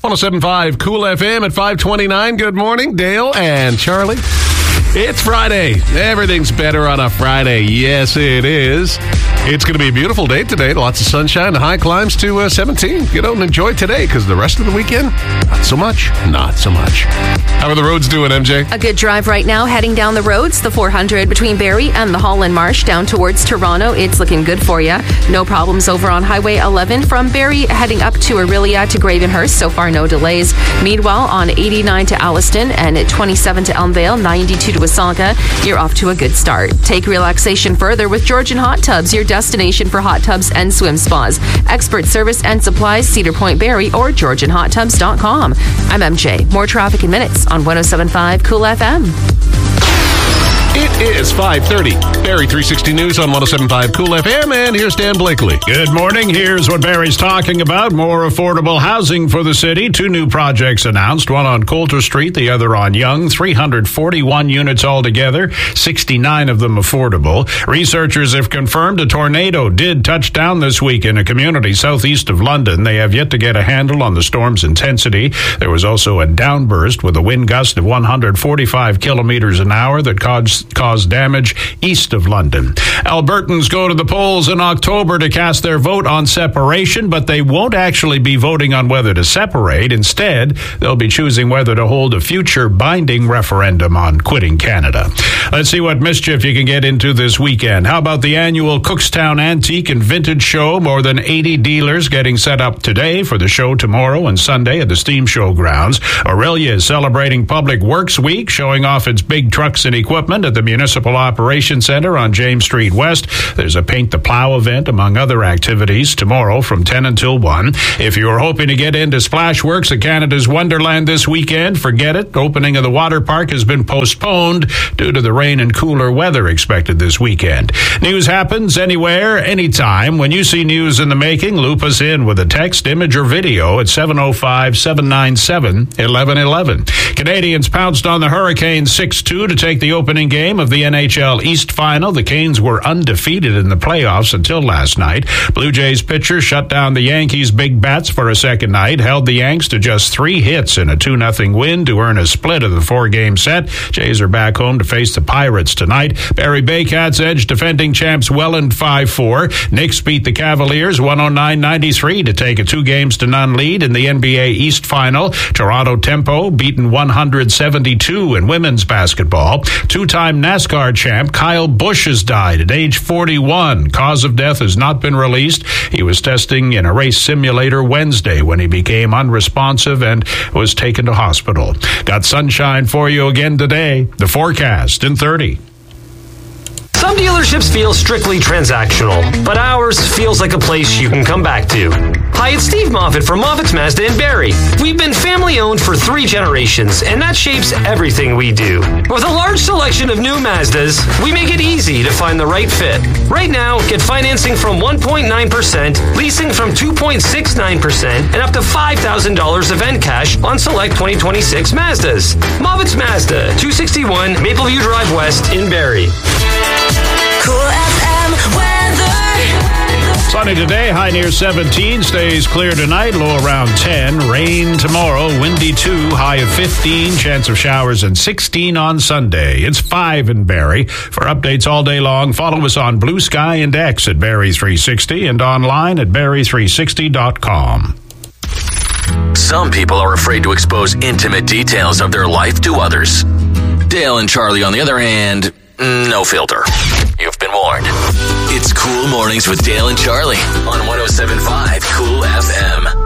107.5 Cool FM at 529. Good morning, Dale and Charlie. It's Friday. Everything's better on a Friday. Yes, it is. It's going to be a beautiful day today. Lots of sunshine. The high climbs to 17. Get out and enjoy today, because the rest of the weekend, not so much. Not so much. How are the roads doing, MJ? A good drive right now, heading down the roads. The 400 between Barrie and the Holland Marsh down towards Toronto. It's looking good for you. No problems over on Highway 11 from Barrie heading up to Orillia to Gravenhurst. So far, no delays. Meanwhile, on 89 to Alliston and at 27 to Elmvale, 92 to Wasaga, you're off to a good start. Take relaxation further with Georgian Hot Tubs, your destination for hot tubs and swim spas. Expert service and supplies, Cedar Point Barrie or GeorgianHotTubs.com. I'm MJ. More traffic in minutes on 107.5 Cool FM. It is 5:30. Barrie 360 News on 107.5 Cool FM, and here's Dan Blakely. Good morning. Here's what Barrie's talking about. More affordable housing for the city. 2 new projects announced, one on Coulter Street, the other on Yonge. 341 units altogether, 69 of them affordable. Researchers have confirmed a tornado did touch down this week in a community southeast of London. They have yet to get a handle on the storm's intensity. There was also a downburst with a wind gust of 145 kilometers an hour that caused damage east of London. Albertans go to the polls in October to cast their vote on separation, but they won't actually be voting on whether to separate. Instead, they'll be choosing whether to hold a future binding referendum on quitting Canada. Let's see what mischief you can get into this weekend. How about the annual Cookstown Antique and Vintage Show? More than 80 dealers getting set up today for the show tomorrow and Sunday at the Steam Show grounds. Orillia is celebrating Public Works Week, showing off its big trucks and equipment at the Municipal Operations Center on James Street West. There's a Paint the Plow event, among other activities, tomorrow from 10 until 1. If you're hoping to get into Splashworks at Canada's Wonderland this weekend, forget it. Opening of the water park has been postponed due to the rain and cooler weather expected this weekend. News happens anywhere, anytime. When you see news in the making, loop us in with a text, image, or video at 705-797-1111. Canadians pounced on the Hurricanes 6-2 to take the opening game of the NHL East Final. The Canes were undefeated in the playoffs until last night. Blue Jays pitcher shut down the Yankees' big bats for a second night, held the Yanks to just 3 hits in a 2-0 win to earn a split of the 4-game set. Jays are back home to face the Pirates tonight. Barrie Baycats edged defending champs Welland 5-4. Knicks beat the Cavaliers 109-93 to take a 2-0 lead in the NBA East Final. Toronto Tempo beaten 172 in women's basketball. 2-time NASCAR champ Kyle Busch has died at age 41. Cause of death has not been released. He was testing in a race simulator Wednesday when he became unresponsive and was taken to hospital. Got sunshine for you again today. The forecast in 30. Some dealerships feel strictly transactional, but ours feels like a place you can come back to. Hi, it's Steve Moffitt from Moffitt's Mazda in Barrie. We've been family-owned for 3 generations, and that shapes everything we do. With a large selection of new Mazdas, we make it easy to find the right fit. Right now, get financing from 1.9%, leasing from 2.69%, and up to $5,000 event cash on select 2026 Mazdas. Moffitt's Mazda, 261 Mapleview Drive West in Barrie. Cool FM weather. Sunny today, high near 17, stays clear tonight, low around 10. Rain tomorrow, windy 2, high of 15, chance of showers and 16 on Sunday. It's 5 in Barrie. For updates all day long, follow us on Blue Sky and X at Barrie 360 and online at Barrie360.com. Some people are afraid to expose intimate details of their life to others. Dale and Charlie, on the other hand, no filter. You've been warned. It's Cool Mornings with Dale and Charlie on 107.5 Cool FM.